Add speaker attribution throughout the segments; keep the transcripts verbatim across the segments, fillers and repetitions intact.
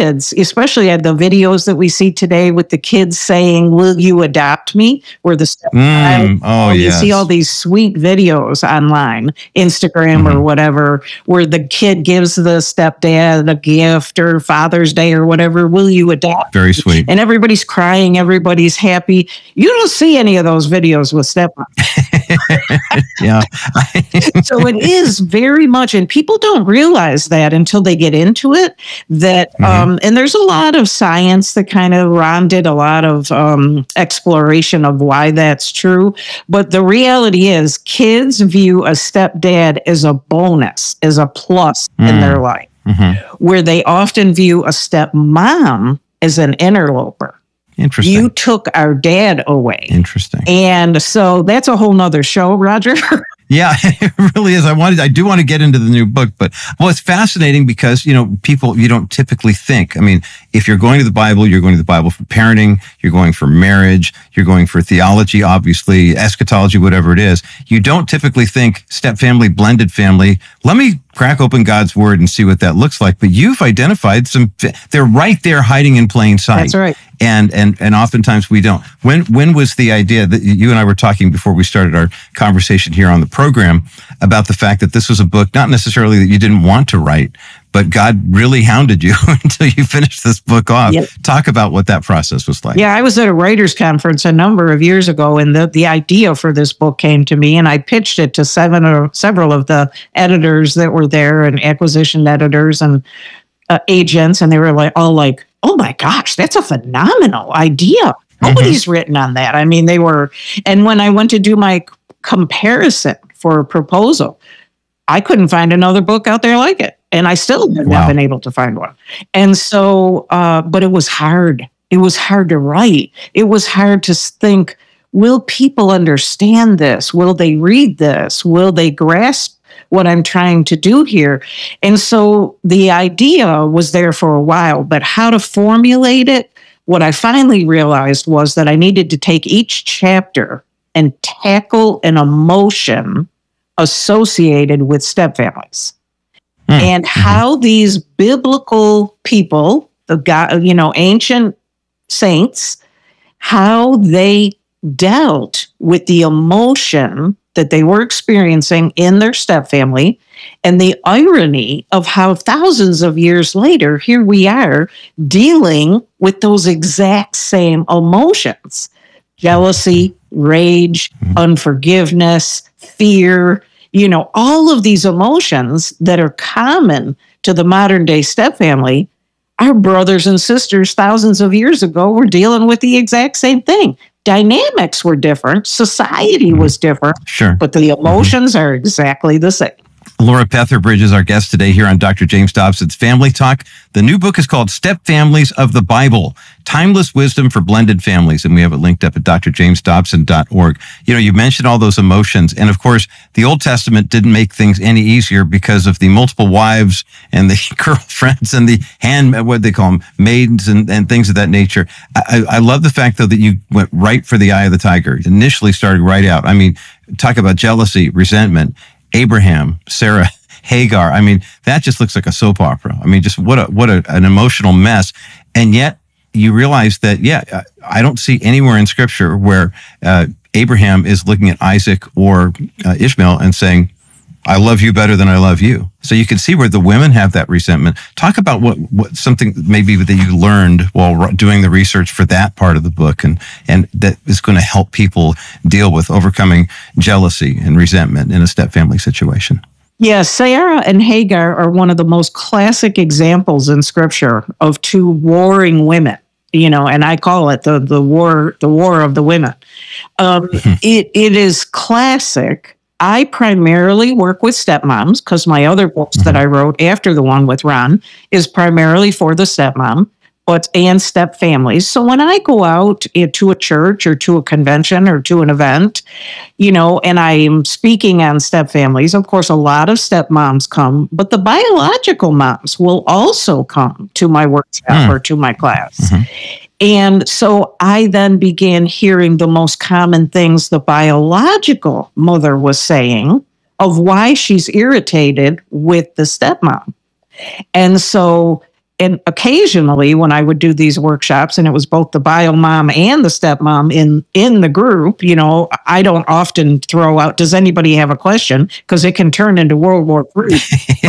Speaker 1: kids, especially at the videos that we see today with the kids saying, "Will you adopt me?" Where the
Speaker 2: mm, oh,
Speaker 1: you
Speaker 2: yes.
Speaker 1: see all these sweet videos online, Instagram mm-hmm. or whatever, where the kid gives the stepdad a gift or Father's Day or whatever. "Will you adopt?"
Speaker 2: Very sweet.
Speaker 1: And everybody's crying, everybody's happy. You don't see any of those videos with stepmom.
Speaker 2: Yeah.
Speaker 1: So it is very much, and people don't realize that until they get into it, that, mm-hmm. um, and there's a lot of science that kind of, Ron did a lot of um, exploration of why that's true. But the reality is kids view a stepdad as a bonus, as a plus mm. in their life, mm-hmm. where they often view a stepmom as an interloper.
Speaker 2: Interesting.
Speaker 1: You took our dad away.
Speaker 2: Interesting.
Speaker 1: And so that's a whole nother show, Roger.
Speaker 2: Yeah, it really is. I wanted, I do want to get into the new book, but well, it's fascinating because, you know, people, you don't typically think, I mean, if you're going to the Bible, you're going to the Bible for parenting, you're going for marriage, you're going for theology, obviously, eschatology, whatever it is. You don't typically think step family, blended family. Let me crack open God's word and see what that looks like. But you've identified some, they're right there hiding in plain sight.
Speaker 1: That's right.
Speaker 2: And, and, and oftentimes we don't. When, when was the idea that you and I were talking before we started our conversation here on the program about the fact that this was a book, not necessarily that you didn't want to write, but God really hounded you until you finished this book off. Yep. Talk about what that process was like.
Speaker 1: Yeah, I was at a writers' conference a number of years ago, and the, the idea for this book came to me, and I pitched it to seven or several of the editors that were there, and acquisition editors and uh, agents, and they were like all like, "Oh my gosh, that's a phenomenal idea. Nobody's mm-hmm. written on that." I mean, they were, and when I went to do my comparison for a proposal, I couldn't find another book out there like it. And I still have wow. not been able to find one. And so, uh, but it was hard. It was hard to write. It was hard to think, will people understand this? Will they read this? Will they grasp what I'm trying to do here? And so the idea was there for a while, but how to formulate it, what I finally realized was that I needed to take each chapter and tackle an emotion associated with stepfamilies. Mm. And how mm-hmm. these biblical people, the God, you know, ancient saints, how they dealt with the emotion that they were experiencing in their stepfamily, and the irony of how thousands of years later, here we are dealing with those exact same emotions: jealousy, rage, mm-hmm. unforgiveness, fear. You know, all of these emotions that are common to the modern day stepfamily, our brothers and sisters thousands of years ago were dealing with the exact same thing. Dynamics were different. Society was different.
Speaker 2: Sure.
Speaker 1: But the emotions mm-hmm. are exactly the same.
Speaker 2: Laura Petherbridge is our guest today here on Doctor James Dobson's Family Talk. The new book is called Step Families of the Bible, Timeless Wisdom for Blended Families. And we have it linked up at d r james dobson dot org. You know, you mentioned all those emotions. And of course, the Old Testament didn't make things any easier because of the multiple wives and the girlfriends and the hand, what they call them, maidens and, and things of that nature. I, I love the fact, though, that you went right for the eye of the tiger, initially started right out. I mean, talk about jealousy, resentment. Abraham, Sarah, Hagar. I mean, that just looks like a soap opera. I mean, just what a, what a, an emotional mess. And yet you realize that, yeah, I don't see anywhere in Scripture where uh, Abraham is looking at Isaac or uh, Ishmael and saying, "I love you better than I love you." So you can see where the women have that resentment. Talk about what, what something maybe that you learned while doing the research for that part of the book, and, and that is going to help people deal with overcoming jealousy and resentment in a step-family situation.
Speaker 1: Yes, Sarah and Hagar are one of the most classic examples in Scripture of two warring women. You know, and I call it the the war the war of the women. Um, it it is classic. I primarily work with stepmoms because my other books mm-hmm. that I wrote after the one with Ron is primarily for the stepmom, but and step families. So when I go out to a church or to a convention or to an event, you know, and I'm speaking on step families, of course, a lot of stepmoms come, but the biological moms will also come to my workshop mm. or to my class. Mm-hmm. And so I then began hearing the most common things the biological mother was saying of why she's irritated with the stepmom. And so and occasionally when I would do these workshops, and it was both the bio mom and the stepmom in, in the group, you know, I don't often throw out, does anybody have a question? Because it can turn into World War Three.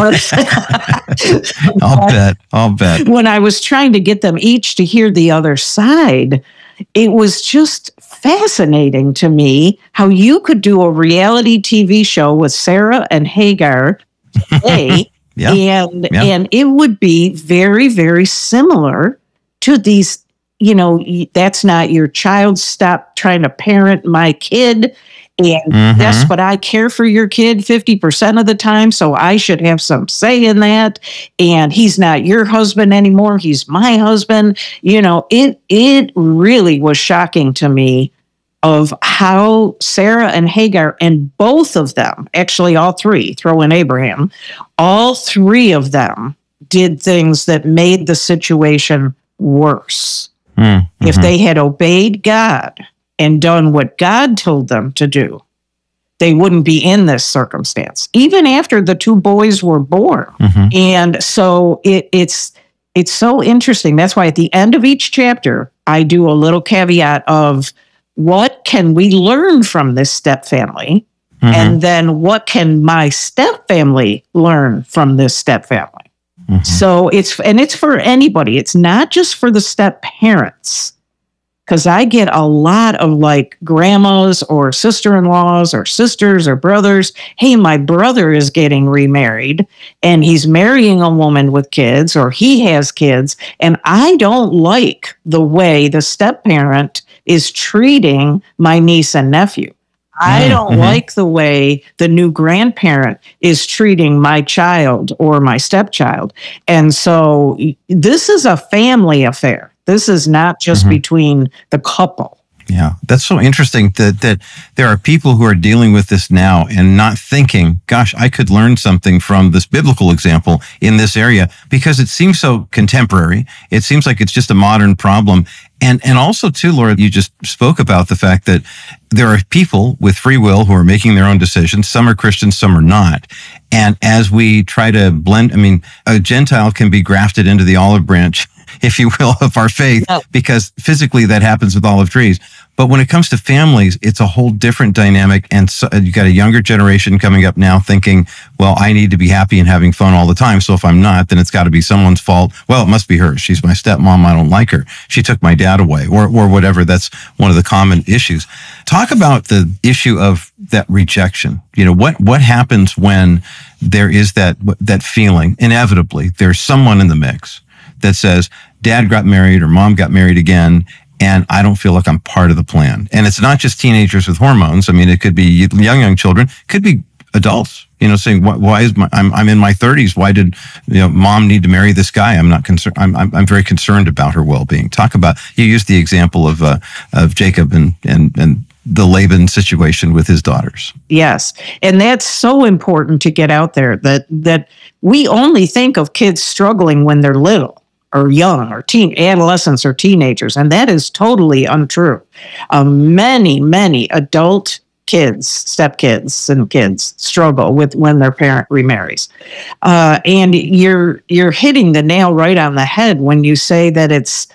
Speaker 2: I'll bet. I'll bet.
Speaker 1: When I was trying to get them each to hear the other side, it was just fascinating to me how you could do a reality T V show with Sarah and Hagar today. Yeah. And yeah. and it would be very, very similar to these, you know, that's not your child. Stop trying to parent my kid. And mm-hmm. yes, but I care for your kid fifty percent of the time, so I should have some say in that. And he's not your husband anymore. He's my husband. You know, it it really was shocking to me of how Sarah and Hagar, and both of them, actually all three, throw in Abraham, all three of them did things that made the situation worse. Mm-hmm. If they had obeyed God and done what God told them to do, they wouldn't be in this circumstance, even after the two boys were born. Mm-hmm. And so it, it's it's so interesting. That's why at the end of each chapter, I do a little caveat of, what can we learn from this step family? Mm-hmm. And then what can my step family learn from this step family? Mm-hmm. So it's, and it's for anybody. It's not just for the step parents. Because I get a lot of like grandmas or sister-in-laws or sisters or brothers. Hey, my brother is getting remarried and he's marrying a woman with kids, or he has kids. And I don't like the way the step-parent is treating my niece and nephew. I don't mm-hmm. like the way the new grandparent is treating my child or my stepchild. And so this is a family affair. This is not just mm-hmm. between the couple.
Speaker 2: Yeah, that's so interesting that that there are people who are dealing with this now and not thinking, gosh, I could learn something from this biblical example in this area, because it seems so contemporary. It seems like it's just a modern problem. And and also, too, Laura, you just spoke about the fact that there are people with free will who are making their own decisions. Some are Christians, some are not. And as we try to blend, I mean, a Gentile can be grafted into the olive branch, if you will, of our faith, oh. because physically that happens with olive trees. But when it comes to families, it's a whole different dynamic. And so you got a younger generation coming up now thinking, well, I need to be happy and having fun all the time. So if I'm not, then it's got to be someone's fault. Well, it must be hers. She's my stepmom. I don't like her. She took my dad away, or or whatever. That's one of the common issues. Talk about the issue of that rejection. You know, what what happens when there is that that feeling? Inevitably, there's someone in the mix that says, dad got married or mom got married again, and I don't feel like I'm part of the plan. And it's not just teenagers with hormones. I mean, it could be young, young children, could be adults, you know, saying, why, why is my, I'm, I'm in my thirties. Why did, you know, mom need to marry this guy? I'm not concerned. I'm, I'm, I'm very concerned about her well-being. Talk about, you used the example of, uh, of Jacob and, and, and the Laban situation with his daughters.
Speaker 1: Yes. And that's so important to get out there, that, that we only think of kids struggling when they're little, or young, or teen, adolescents, or teenagers, and that is totally untrue. Um, many, many adult kids, stepkids, and kids struggle with when their parent remarries. Uh, and you're you're hitting the nail right on the head when you say that it's,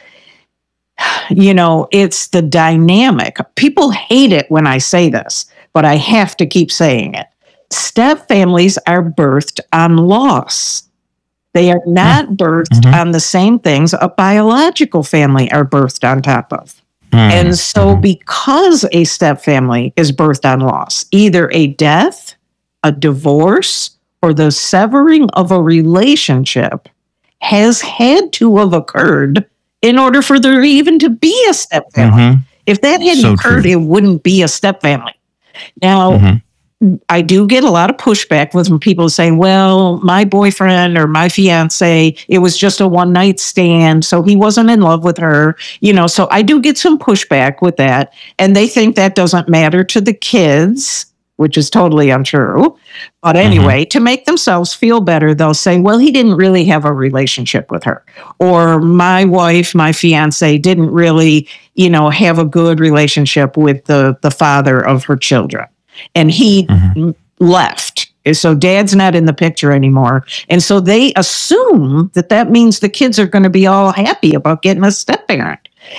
Speaker 1: you know, it's the dynamic. People hate it when I say this, but I have to keep saying it. Step families are birthed on loss. They are not birthed mm-hmm. on the same things a biological family are birthed on top of. Mm-hmm. And so because a step family is birthed on loss, either a death, a divorce, or the severing of a relationship has had to have occurred in order for there even to be a step family. Mm-hmm. If that hadn't so occurred, true. It wouldn't be a step family. Now, mm-hmm. I do get a lot of pushback with people saying, well, my boyfriend or my fiance, it was just a one night stand, so he wasn't in love with her. You know, so I do get some pushback with that. And they think that doesn't matter to the kids, which is totally untrue. But anyway, mm-hmm. to make themselves feel better, they'll say, well, he didn't really have a relationship with her. Or my wife, my fiance, didn't really, you know, have a good relationship with the, the father of her children. And he mm-hmm. left. So dad's not in the picture anymore. And so they assume that that means the kids are going to be all happy about getting a step parent.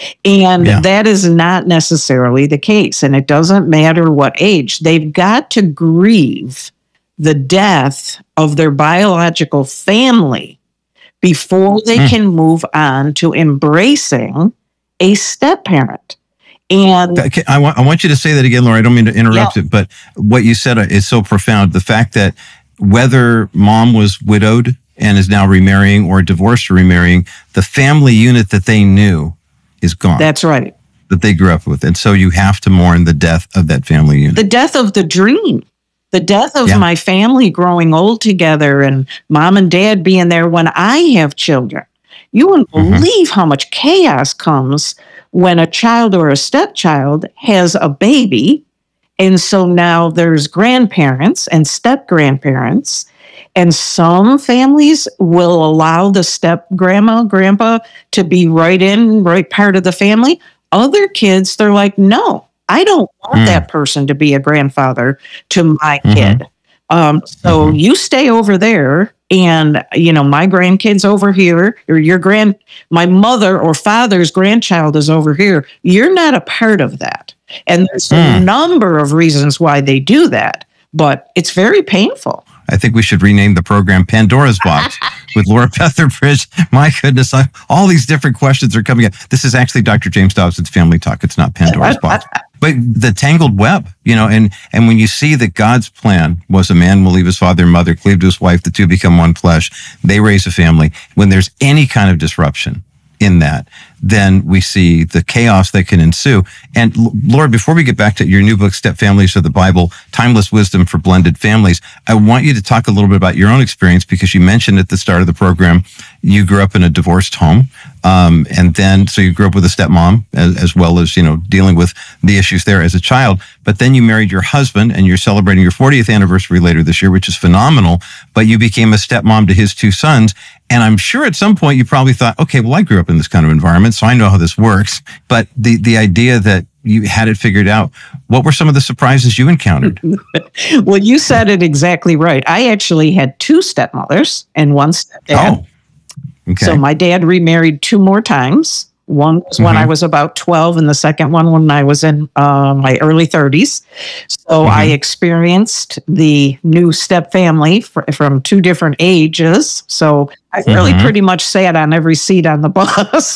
Speaker 1: And yeah. that is not necessarily the case. And it doesn't matter what age. They've got to grieve the death of their biological family before they mm. can move on to embracing a step parent. And
Speaker 2: okay, I want I want you to say that again, Laura. I don't mean to interrupt yeah. it, but what you said is so profound. The fact that whether mom was widowed and is now remarrying or divorced or remarrying, the family unit that they knew is gone.
Speaker 1: That's right.
Speaker 2: That they grew up with. And so you have to mourn the death of that family unit.
Speaker 1: The death of the dream. The death of yeah. my family growing old together and mom and dad being there when I have children. You wouldn't mm-hmm. believe how much chaos comes when a child or a stepchild has a baby. And so now there's grandparents and step grandparents. And some families will allow the step grandma, grandpa to be right in, right part of the family. Other kids, they're like, no, I don't want mm. that person to be a grandfather to my mm-hmm. kid. Um, so mm-hmm. you stay over there. And, you know, my grandkid's over here, or your grand, my mother or father's grandchild is over here. You're not a part of that. And there's mm. a number of reasons why they do that, but it's very painful.
Speaker 2: I think we should rename the program Pandora's Box with Laura Petherbridge. My goodness, I, all these different questions are coming up. This is actually Doctor James Dobson's Family Talk. It's not Pandora's Box. But the tangled web, you know, and, and when you see that God's plan was a man will leave his father and mother, cleave to his wife, the two become one flesh, they raise a family. When there's any kind of disruption in that, then we see the chaos that can ensue. And Laura, before we get back to your new book, Step Families of the Bible, Timeless Wisdom for Blended Families, I want you to talk a little bit about your own experience, because you mentioned at the start of the program, you grew up in a divorced home. Um, and then, so you grew up with a stepmom as, as well as, you know, dealing with the issues there as a child. But then you married your husband and you're celebrating your fortieth anniversary later this year, which is phenomenal. But you became a stepmom to his two sons. And I'm sure at some point you probably thought, okay, well, I grew up in this kind of environment, so I know how this works. But the, the idea that you had it figured out, what were some of the surprises you encountered?
Speaker 1: Well, you said it exactly right. I actually had two stepmothers and one stepdad. Oh. Okay. So my dad remarried two more times. One was mm-hmm. when I was about twelve, and the second one when I was in uh, my early thirties. So mm-hmm. I experienced the new step family fr- from two different ages. So I mm-hmm. really pretty much sat on every seat on the bus,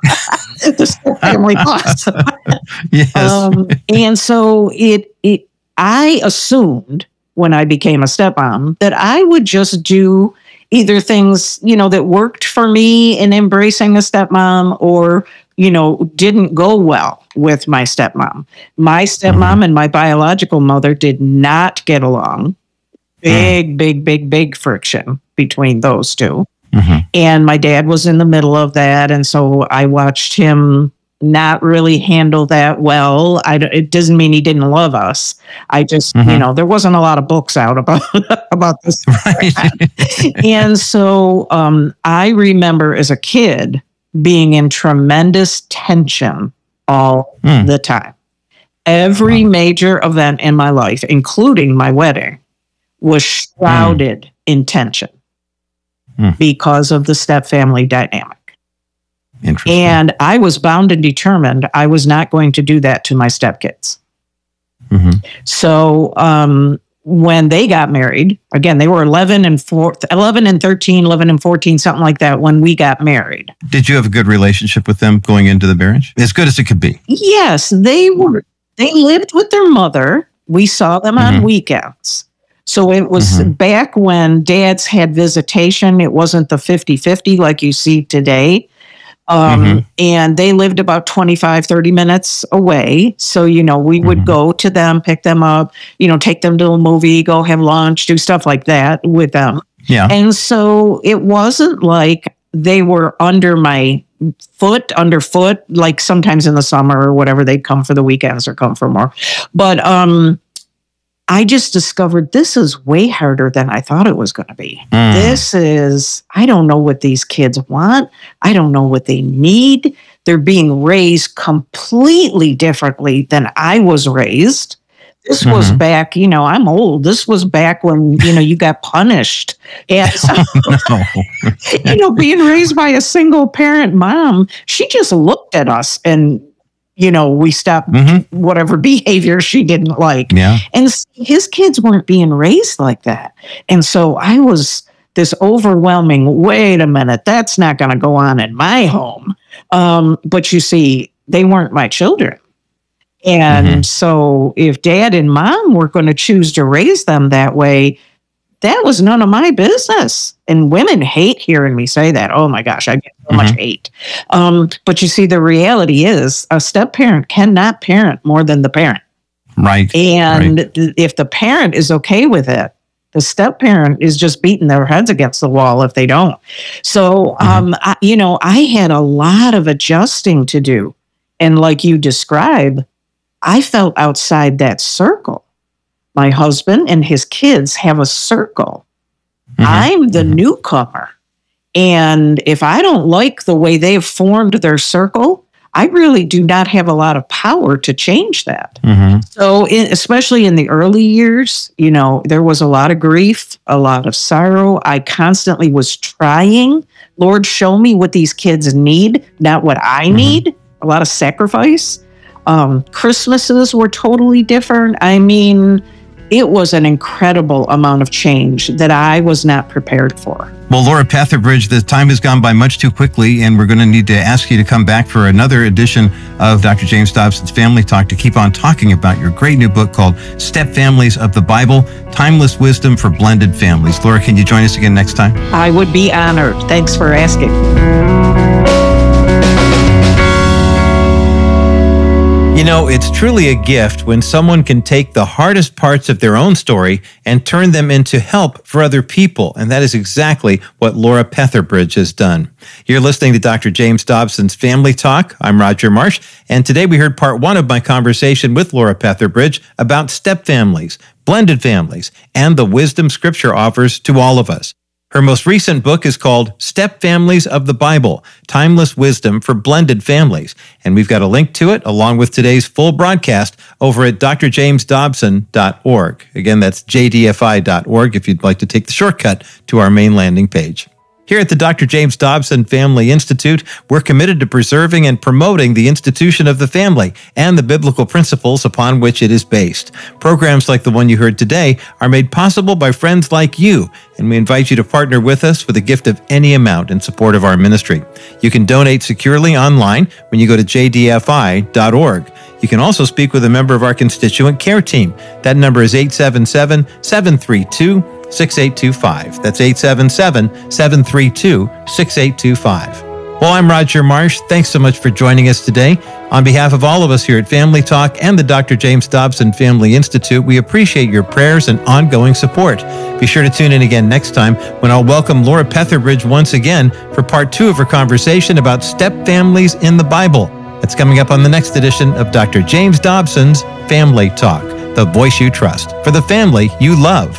Speaker 1: the step family bus.
Speaker 2: Yes.
Speaker 1: Um, and so it, it, I assumed when I became a stepmom that I would just do either things, you know, that worked for me in embracing a stepmom or, you know, didn't go well with my stepmom. My stepmom mm-hmm. and my biological mother did not get along. Big, mm. big, big, big friction between those two. Mm-hmm. And my dad was in the middle of that. And so I watched him not really handle that well. I, it doesn't mean he didn't love us. I just, mm-hmm. you know, there wasn't a lot of books out about, about this. Right. And so um, I remember as a kid being in tremendous tension all mm. the time. Every wow. major event in my life, including my wedding, was shrouded mm. in tension mm. because of the step family dynamic. And I was bound and determined I was not going to do that to my stepkids. Mm-hmm. So um, when they got married, again, they were eleven and four, eleven and thirteen, eleven and fourteen, something like that when we got married.
Speaker 2: Did you have a good relationship with them going into the marriage? As good as it could be.
Speaker 1: Yes, they were. They lived with their mother. We saw them on mm-hmm. weekends. So it was mm-hmm. back when dads had visitation. It wasn't the fifty-fifty like you see today. Um, mm-hmm. And they lived about twenty-five, thirty minutes away. So, you know, we would mm-hmm. go to them, pick them up, you know, take them to a movie, go have lunch, do stuff like that with them.
Speaker 2: Yeah.
Speaker 1: And so it wasn't like they were under my foot, underfoot, like sometimes in the summer or whatever, they'd come for the weekends or come for more. But um, I just discovered this is way harder than I thought it was going to be. Mm. This is, I don't know what these kids want. I don't know what they need. They're being raised completely differently than I was raised. This was mm-hmm. back, you know, I'm old. This was back when, you know, you got punished. And so, oh, no. you know, being raised by a single parent mom, she just looked at us and, you know, we stopped mm-hmm. whatever behavior she didn't like.
Speaker 2: Yeah.
Speaker 1: And his kids weren't being raised like that. And so I was this overwhelming, wait a minute, that's not going to go on in my home. Um, but you see, they weren't my children. And mm-hmm. so if dad and mom were going to choose to raise them that way, that was none of my business. And women hate hearing me say that. Oh my gosh, I get so mm-hmm. much hate. Um, but you see, the reality is a step parent cannot parent more than the parent.
Speaker 2: Right.
Speaker 1: And
Speaker 2: right.
Speaker 1: th- if the parent is okay with it, the step parent is just beating their heads against the wall if they don't. So, mm-hmm. um, I, you know, I had a lot of adjusting to do. And like you described, I felt outside that circle. My husband and his kids have a circle. Mm-hmm. I'm the mm-hmm. newcomer. And if I don't like the way they've formed their circle, I really do not have a lot of power to change that. Mm-hmm. So in, especially in the early years, you know, there was a lot of grief, a lot of sorrow. I constantly was trying, Lord, show me what these kids need, not what I mm-hmm. need. A lot of sacrifice. Um, Christmases were totally different. I mean, it was an incredible amount of change that I was not prepared for.
Speaker 2: Well, Laura Petherbridge, the time has gone by much too quickly, and we're going to need to ask you to come back for another edition of Doctor James Dobson's Family Talk to keep on talking about your great new book called Step Families of the Bible, Timeless Wisdom for Blended Families. Laura, can you join us again next time?
Speaker 1: I would be honored. Thanks for asking.
Speaker 2: You know, it's truly a gift when someone can take the hardest parts of their own story and turn them into help for other people. And that is exactly what Laura Petherbridge has done. You're listening to Doctor James Dobson's Family Talk. I'm Roger Marsh. And today we heard part one of my conversation with Laura Petherbridge about step families, blended families, and the wisdom Scripture offers to all of us. Her most recent book is called Step Families of the Bible, Timeless Wisdom for Blended Families. And we've got a link to it along with today's full broadcast over at d r james dobson dot org. Again, that's j d f i dot org if you'd like to take the shortcut to our main landing page. Here at the Doctor James Dobson Family Institute, we're committed to preserving and promoting the institution of the family and the biblical principles upon which it is based. Programs like the one you heard today are made possible by friends like you, and we invite you to partner with us with a gift of any amount in support of our ministry. You can donate securely online when you go to j d f i dot org. You can also speak with a member of our constituent care team. That number is eight seven seven, seven three two, six eight two five. That's eight seven seven, seven three two, six eight two five. Well, I'm Roger Marsh. Thanks so much for joining us today. On behalf of all of us here at Family Talk and the Doctor James Dobson Family Institute, we appreciate your prayers and ongoing support. Be sure to tune in again next time when I'll welcome Laura Petherbridge once again for part two of her conversation about step families in the Bible. That's coming up on the next edition of Doctor James Dobson's Family Talk, the voice you trust for the family you love.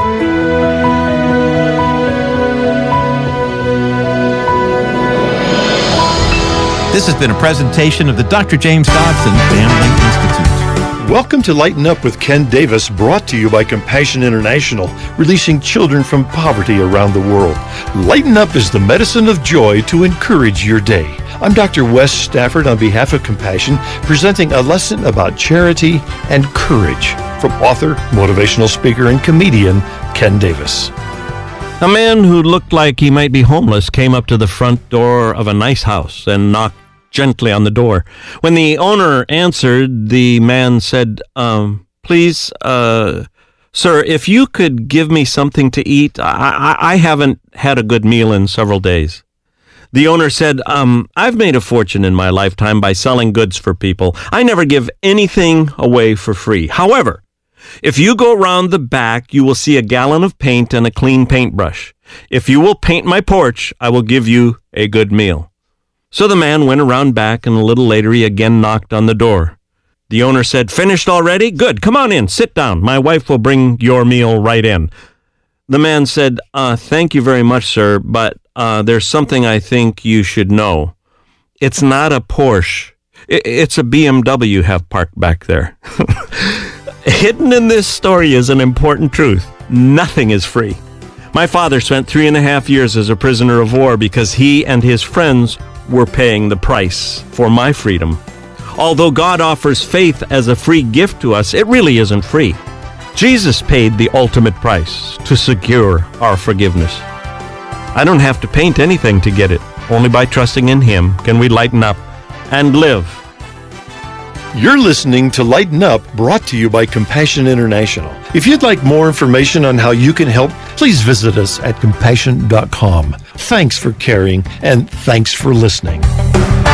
Speaker 2: This has been a presentation of the Doctor James Dobson Family Institute.
Speaker 3: Welcome to Lighten Up with Ken Davis, brought to you by Compassion International, releasing children from poverty around the world. Lighten Up is the medicine of joy to encourage your day. I'm Doctor Wes Stafford on behalf of Compassion, presenting a lesson about charity and courage from author, motivational speaker, and comedian Ken Davis.
Speaker 4: A man who looked like he might be homeless came up to the front door of a nice house and knocked gently on the door. When the owner answered, the man said, um, please, uh, sir, if you could give me something to eat, I, I, I haven't had a good meal in several days. The owner said, um, I've made a fortune in my lifetime by selling goods for people. I never give anything away for free. However, if you go round the back, you will see a gallon of paint and a clean paintbrush. If you will paint my porch, I will give you a good meal. So the man went around back, and a little later he again knocked on the door. The owner said, finished already? Good, come on in, sit down. My wife will bring your meal right in. The man said, uh, thank you very much, sir, but uh, there's something I think you should know. It's not a Porsche. It's a B M W you have parked back there. Hidden in this story is an important truth. Nothing is free. My father spent three and a half years as a prisoner of war because he and his friends were paying the price for my freedom. Although God offers faith as a free gift to us, it really isn't free. Jesus paid the ultimate price to secure our forgiveness. I don't have to paint anything to get it. Only by trusting in Him can we lighten up and live.
Speaker 3: You're listening to Lighten Up, brought to you by Compassion International. If you'd like more information on how you can help, please visit us at compassion dot com. Thanks for caring, and thanks for listening.